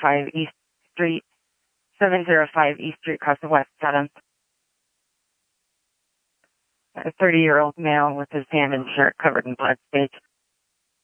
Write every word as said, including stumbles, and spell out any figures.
five East Street, seven oh five East Street, across the West seventh. A thirty-year-old male with his hand and shirt covered in blood stains.